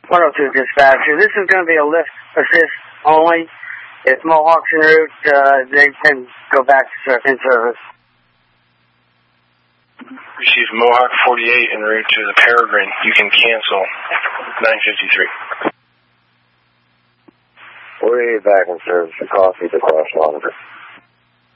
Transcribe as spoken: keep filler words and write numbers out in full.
one oh two dispatcher. This is going to be a lift assist only. If Mohawk's en route, uh, they can go back to ser- in service. Receive Mohawk forty-eight en route to the Peregrine. You can cancel nine fifty-three. forty-eight back in service. The coffee to cross monitor.